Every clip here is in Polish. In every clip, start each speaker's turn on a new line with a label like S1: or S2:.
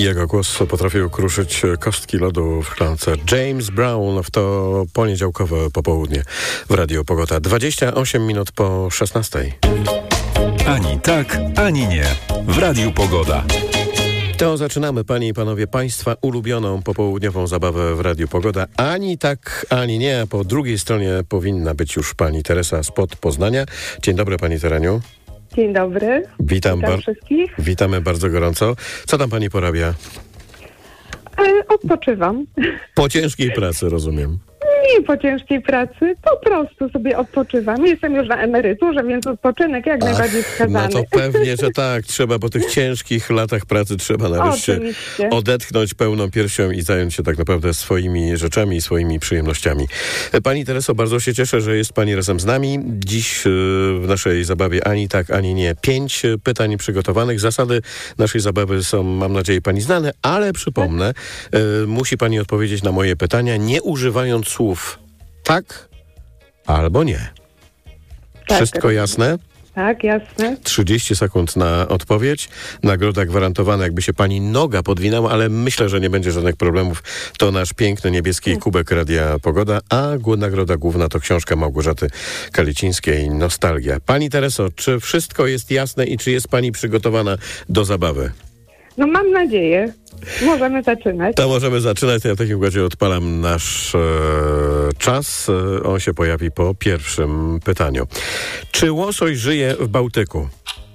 S1: Jego głos potrafił kruszyć kostki lodu w szklance. James Brown w to poniedziałkowe popołudnie w Radiu Pogoda. 28 minut po 16.
S2: Ani tak, ani nie. W Radiu Pogoda.
S1: To zaczynamy, panie i panowie, państwa ulubioną popołudniową zabawę w Radiu Pogoda. Ani tak, ani nie. Po drugiej stronie powinna być już pani Teresa spod Poznania. Dzień dobry, pani Tereniu.
S3: Dzień dobry.
S1: Witam
S3: wszystkich.
S1: Witamy bardzo gorąco. Co tam pani porabia?
S3: Odpoczywam.
S1: Po ciężkiej pracy, rozumiem.
S3: Nie po ciężkiej pracy, po prostu sobie odpoczywam. Jestem już na emeryturze, więc odpoczynek jak najbardziej wskazany.
S1: No to pewnie, że tak. Trzeba po tych ciężkich latach pracy, trzeba nareszcie
S3: Oczywiście
S1: odetchnąć pełną piersią i zająć się tak naprawdę swoimi rzeczami, swoimi przyjemnościami. Pani Tereso, bardzo się cieszę, że jest pani razem z nami. Dziś w naszej zabawie ani tak, ani nie. 5 pytań przygotowanych. Zasady naszej zabawy są, mam nadzieję, pani znane, ale przypomnę, musi pani odpowiedzieć na moje pytania, nie używając słów tak albo nie.
S3: Tak,
S1: Wszystko jasne?
S3: Tak, jasne.
S1: 30 sekund na odpowiedź. Nagroda gwarantowana, jakby się pani noga podwinęła, ale myślę, że nie będzie żadnych problemów. To nasz piękny niebieski kubek Radia Pogoda, a nagroda główna to książka Małgorzaty Kalicińskiej Nostalgia. Pani Tereso, czy wszystko jest jasne i czy jest pani przygotowana do zabawy?
S3: No mam nadzieję. Możemy zaczynać.
S1: To możemy zaczynać. Ja w takim razie odpalam nasz czas. On się pojawi po pierwszym pytaniu. Czy łosoś żyje w Bałtyku?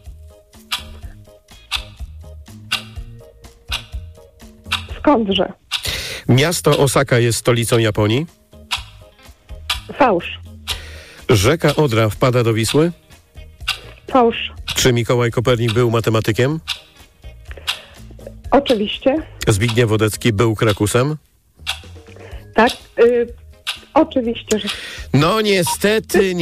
S3: Skądże?
S1: Miasto Osaka jest stolicą Japonii?
S3: Fałsz.
S1: Rzeka Odra wpada do Wisły?
S3: Fałsz.
S1: Czy Mikołaj Kopernik był matematykiem?
S3: Oczywiście.
S1: Zbigniew Wodecki był krakusem?
S3: Tak. Oczywiście, że...
S1: No niestety,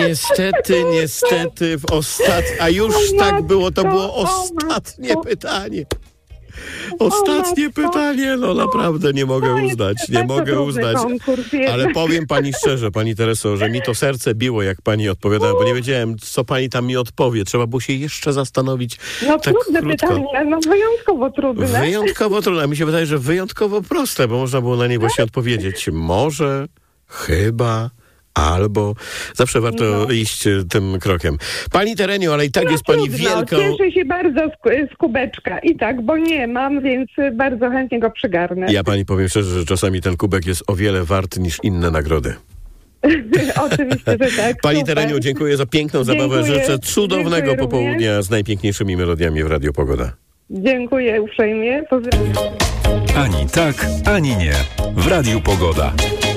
S1: a już tak było, to było ostatnie pytanie. Ostatnie pytanie, no naprawdę nie mogę uznać. Ale powiem pani szczerze, pani Tereso, że mi to serce biło, jak pani odpowiadała, bo nie wiedziałem, co pani tam mi odpowie. Trzeba było się jeszcze zastanowić.
S3: No
S1: tak
S3: trudne
S1: krótko.
S3: pytanie, no wyjątkowo trudne.
S1: Wyjątkowo trudne, a mi się wydaje, że wyjątkowo proste, bo można było na nie właśnie odpowiedzieć. Może, chyba... Albo zawsze warto iść tym krokiem. Pani Tereniu, ale i tak jest pani wielką...
S3: Cieszę się bardzo z kubeczka. I tak, bo nie mam, więc bardzo chętnie go przygarnę.
S1: Ja pani powiem szczerze, że czasami ten kubek jest o wiele wart niż inne nagrody.
S3: Oczywiście, że tak.
S1: Pani Tereniu, dziękuję za piękną zabawę. Życzę cudownego popołudnia z najpiękniejszymi melodiami w Radio Pogoda.
S3: Dziękuję uprzejmie. Pozdrawiam.
S2: Ani tak, ani nie. W Radiu Pogoda.